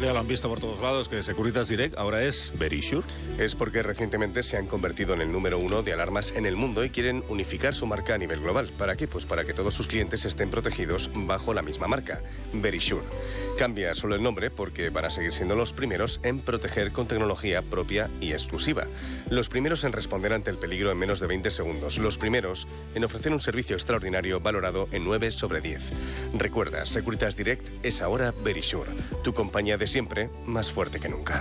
Ya lo han visto por todos lados, que Securitas Direct ahora es Verisure. Es porque recientemente se han convertido en el número 1 de alarmas en el mundo y quieren unificar su marca a nivel global. ¿Para qué? Pues para que todos sus clientes estén protegidos bajo la misma marca, Verisure. Cambia solo el nombre porque van a seguir siendo los primeros en proteger con tecnología propia y exclusiva. Los primeros en responder ante el peligro en menos de 20 segundos. Los primeros en ofrecer un servicio extraordinario valorado en 9 sobre 10. Recuerda, Securitas Direct es ahora Verisure, tu compañía de siempre, más fuerte que nunca.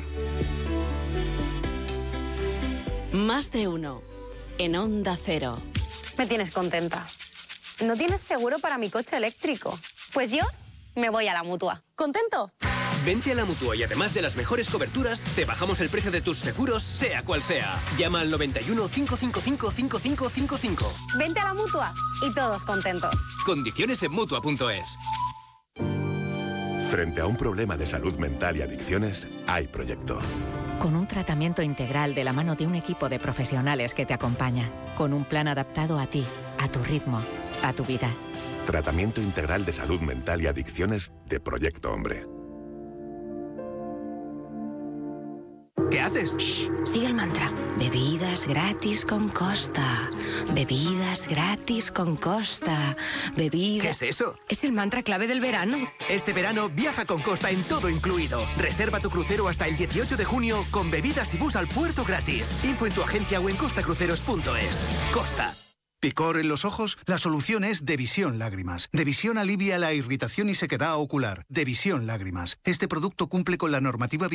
Más de uno. En Onda Cero. Me tienes contenta. ¿No tienes seguro para mi coche eléctrico? Pues yo me voy a la Mutua. ¿Contento? Vente a la Mutua y además de las mejores coberturas, te bajamos el precio de tus seguros, sea cual sea. Llama al 91 555 5555. Vente a la Mutua y todos contentos. Condiciones en Mutua.es. Frente a un problema de salud mental y adicciones, hay proyecto. Con un tratamiento integral de la mano de un equipo de profesionales que te acompaña. Con un plan adaptado a ti, a tu ritmo, a tu vida. Tratamiento integral de salud mental y adicciones de Proyecto Hombre. ¿Qué haces? Shh, sigue el mantra. Bebidas gratis con Costa. Bebidas gratis con Costa. Bebidas... ¿Qué es eso? Es el mantra clave del verano. Este verano viaja con Costa en todo incluido. Reserva tu crucero hasta el 18 de junio con bebidas y bus al puerto gratis. Info en tu agencia o en costacruceros.es. Costa. ¿Picor en los ojos? La solución es Devisión Lágrimas. Devisión alivia la irritación y sequedad ocular. Devisión Lágrimas. Este producto cumple con la normativa